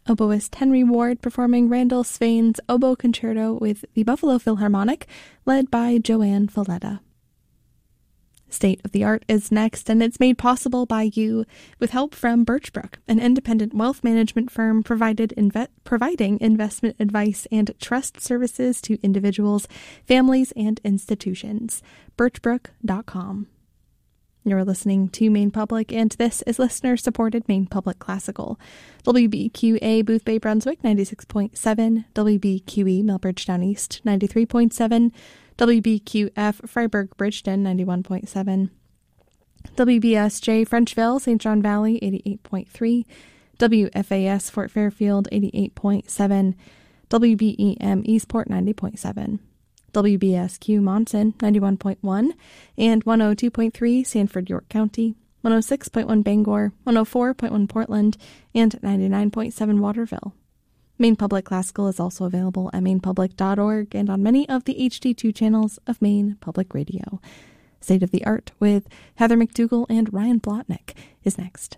oboist Henry Ward performing Randall Swain's Oboe Concerto with the Buffalo Philharmonic, led by Joanne Valletta. State of the Art is next, and it's made possible by you with help from Birchbrook, an independent wealth management firm providing investment advice and trust services to individuals, families, and institutions. Birchbrook.com. You're listening to Maine Public, and this is listener-supported Maine Public Classical. WBQA Booth Bay Brunswick 96.7, WBQE Millbridge Down East 93.7, WBQF Freiburg Bridgeton 91.7, WBSJ Frenchville St. John Valley 88.3, WFAS Fort Fairfield 88.7, WBEM Eastport 90.7. WBSQ Monson 91.1 and 102.3 Sanford, York County, 106.1 Bangor, 104.1 Portland, and 99.7 Waterville. Maine Public Classical is also available at mainepublic.org and on many of the HD2 channels of Maine Public Radio. State of the Art with Heather McDougall and Ryan Blotnick is next.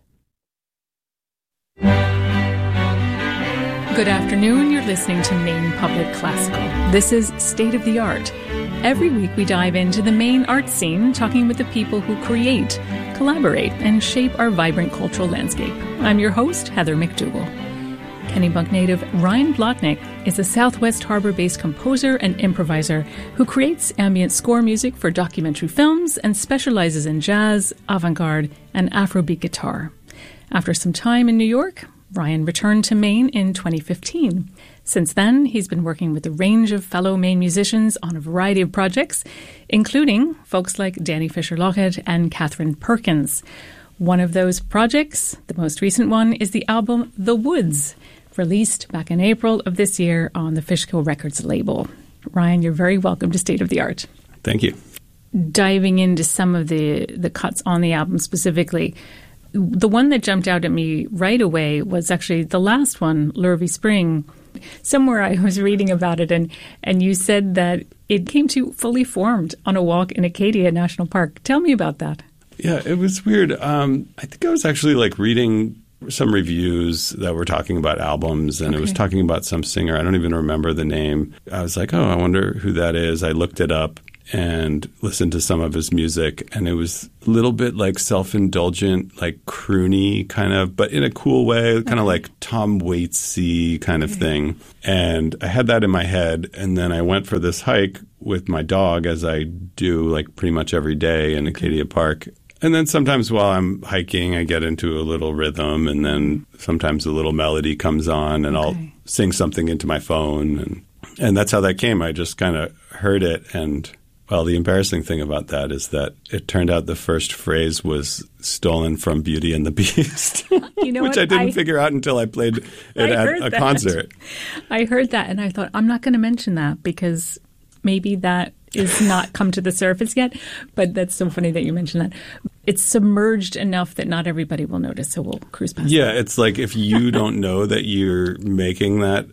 Good afternoon. You're listening to Maine Public Classical. This is State of the Art. Every week we dive into the Maine art scene, talking with the people who create, collaborate, and shape our vibrant cultural landscape. I'm your host, Heather McDougall. Kennebunk native Ryan Blotnick is a Southwest Harbor-based composer and improviser who creates ambient score music for documentary films and specializes in jazz, avant-garde, and Afrobeat guitar. After some time in New York, Ryan returned to Maine in 2015. Since then, he's been working with a range of fellow Maine musicians on a variety of projects, including folks like Danny Fisher-Lockett and Catherine Perkins. One of those projects, the most recent one, is the album The Woods, released back in April of this year on the Fishkill Records label. Ryan, you're very welcome to State of the Art. Thank you. Diving into some of the cuts on the album specifically, the one that jumped out at me right away was actually the last one, Lurvy Spring. Somewhere I was reading about it, and you said that it came to fully formed on a walk in Acadia National Park. Tell me about that. Yeah, it was weird. I think I was actually reading some reviews that were talking about albums, and It was talking about some singer. I don't even remember the name. I was like, oh, I wonder who that is. I looked it up and listened to some of his music, and it was a little bit self-indulgent, croony kind of, but in a cool way, kind of like Tom Waitsy kind of thing. And I had that in my head, and then I went for this hike with my dog, as I do pretty much every day in Acadia Park. And then sometimes while I'm hiking, I get into a little rhythm, and then sometimes a little melody comes on, and I'll sing something into my phone. And that's how that came. I just kind of heard it, and well, the embarrassing thing about that is that it turned out the first phrase was stolen from Beauty and the Beast, which I didn't figure out until I played it at a concert. I heard that, and I thought, I'm not going to mention that because maybe that is not come to the surface yet. But that's so funny that you mentioned that. It's submerged enough that not everybody will notice, so we'll cruise past Yeah, that. It's like if you don't know that you're making that,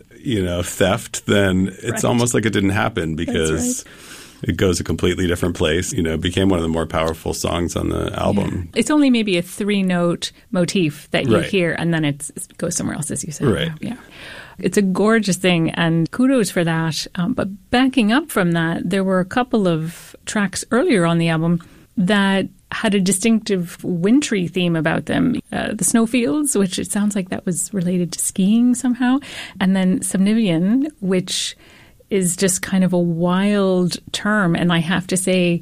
theft, then it's almost like it didn't happen because it goes a completely different place. It became one of the more powerful songs on the album. Yeah. It's only maybe a 3-note motif that you hear, and then it goes somewhere else, as you said. Right. Yeah. It's a gorgeous thing, and kudos for that. But backing up from that, there were a couple of tracks earlier on the album that had a distinctive wintry theme about them. The Snowfields, which it sounds like that was related to skiing somehow, and then Subnivian, which is just kind of a wild term. And I have to say,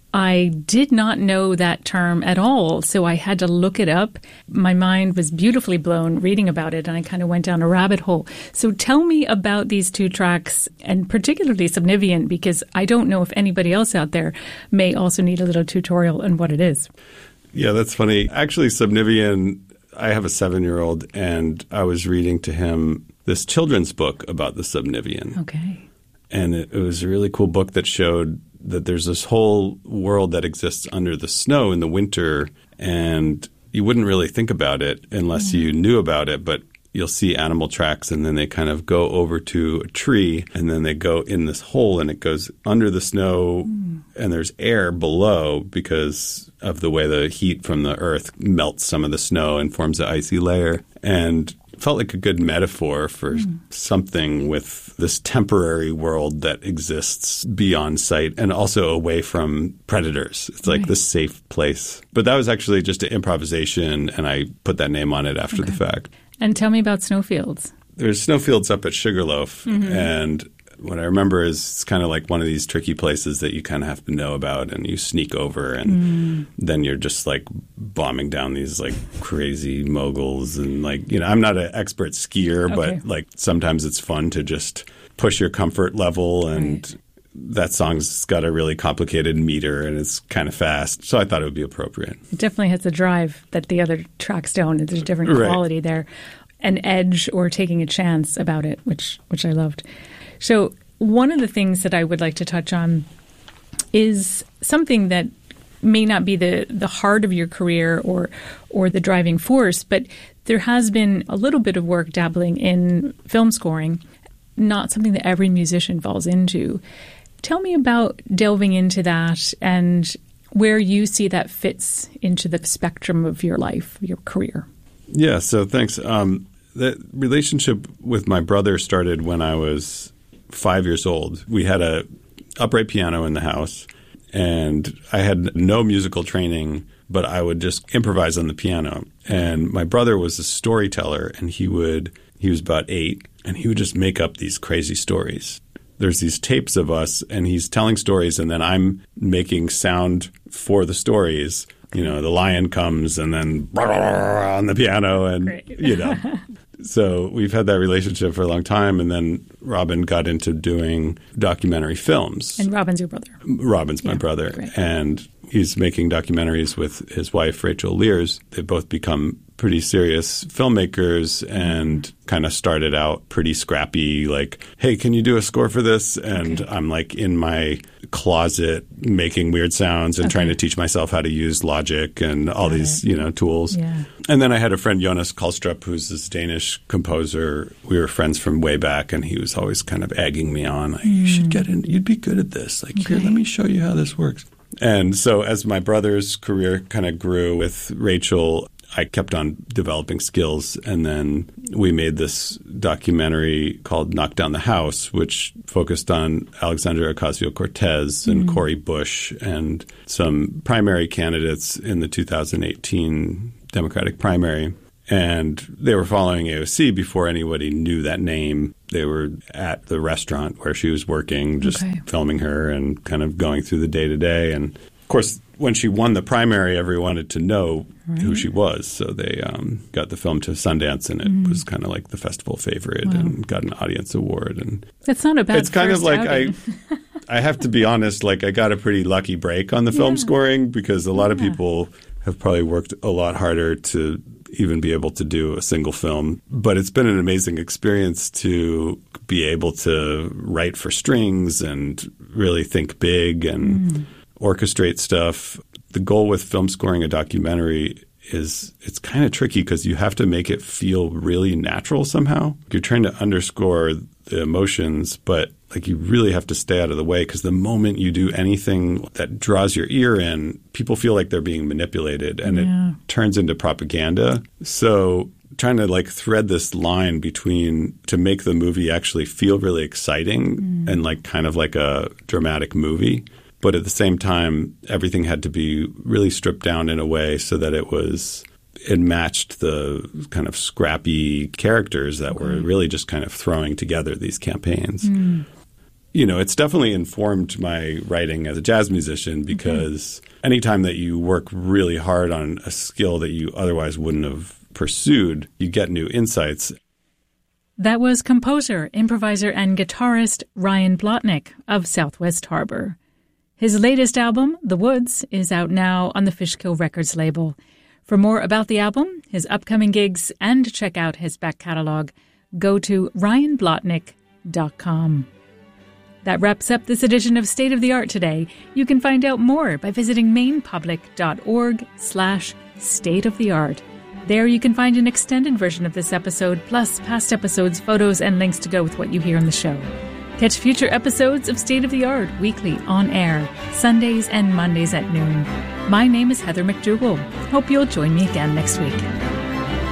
I did not know that term at all, so I had to look it up. My mind was beautifully blown reading about it, and I kind of went down a rabbit hole. So tell me about these two tracks, and particularly Subnivian, because I don't know if anybody else out there may also need a little tutorial on what it is. Yeah, that's funny. Actually, Subnivian, I have a 7-year-old, and I was reading to him this children's book about the Subnivian. Okay. And it was a really cool book that showed that there's this whole world that exists under the snow in the winter, and you wouldn't really think about it unless you knew about it, but you'll see animal tracks, and then they kind of go over to a tree, and then they go in this hole, and it goes under the snow, and there's air below because of the way the heat from the earth melts some of the snow and forms an icy layer. And felt like a good metaphor for something with this temporary world that exists beyond sight and also away from predators. It's like this safe place. But that was actually just an improvisation, and I put that name on it after the fact. And tell me about Snowfields. There's Snowfields up at Sugarloaf, and what I remember is it's kind of like one of these tricky places that you kind of have to know about, and you sneak over, and then you're just like bombing down these like crazy moguls. And like, you know, I'm not an expert skier, but like sometimes it's fun to just push your comfort level. And that song's got a really complicated meter, and it's kind of fast. So I thought it would be appropriate. It definitely has a drive that the other tracks don't. There's a different quality there, an edge or taking a chance about it, which I loved. So one of the things that I would like to touch on is something that may not be the heart of your career or the driving force, but there has been a little bit of work dabbling in film scoring, not something that every musician falls into. Tell me about delving into that and where you see that fits into the spectrum of your life, your career. Yeah, so thanks. The relationship with my brother started when I was 5 years old. We had a upright piano in the house, and I had no musical training, but I would just improvise on the piano. And my brother was a storyteller, and he was about 8, and he would just make up these crazy stories. There's these tapes of us, and he's telling stories, and then I'm making sound for the stories. You know, the lion comes, and then on the piano, and, you know. So we've had that relationship for a long time, and then Robin got into doing documentary films. And Robin's your brother. Robin's my brother. Great. And he's making documentaries with his wife, Rachel Lears. They've both become pretty serious filmmakers and kind of started out pretty scrappy, like, hey, can you do a score for this? And I'm like in my closet making weird sounds and trying to teach myself how to use Logic and all these, you know, tools. Yeah. And then I had a friend, Jonas Karlstrup, who's this Danish composer. We were friends from way back, and he was always kind of egging me on, like, you should get in, you'd be good at this. Like, here, let me show you how this works. And so as my brother's career kind of grew with Rachel, I kept on developing skills, and then we made this documentary called Knock Down the House, which focused on Alexandria Ocasio-Cortez and Cori Bush and some primary candidates in the 2018 Democratic primary. And they were following AOC before anybody knew that name. They were at the restaurant where she was working, just filming her and kind of going through the day-to-day. And, of course, when she won the primary, everyone wanted to know who she was. So they got the film to Sundance, and it was kind of like the festival favorite and got an audience award. And that's not a bad It's kind of like outing. I have to be honest, like I got a pretty lucky break on the film scoring, because a lot of people have probably worked a lot harder to even be able to do a single film. But it's been an amazing experience to be able to write for strings and really think big and orchestrate stuff. The goal with film scoring a documentary is it's kind of tricky because you have to make it feel really natural somehow. You're trying to underscore the emotions, but like you really have to stay out of the way, because the moment you do anything that draws your ear in, people feel like they're being manipulated, and it turns into propaganda. So trying to like thread this line between to make the movie actually feel really exciting and like kind of like a dramatic movie. But at the same time, everything had to be really stripped down in a way so that it matched the kind of scrappy characters that were really just kind of throwing together these campaigns. You know, it's definitely informed my writing as a jazz musician, because anytime that you work really hard on a skill that you otherwise wouldn't have pursued, you get new insights. That was composer, improviser, and guitarist Ryan Blotnick of Southwest Harbor. His latest album, The Woods, is out now on the Fishkill Records label. For more about the album, his upcoming gigs, and to check out his back catalog, go to ryanblotnick.com. That wraps up this edition of State of the Art today. You can find out more by visiting mainpublic.org/stateoftheart. There you can find an extended version of this episode, plus past episodes, photos, and links to go with what you hear on the show. Catch future episodes of State of the Art weekly on air, Sundays and Mondays at noon. My name is Heather McDougall. Hope you'll join me again next week.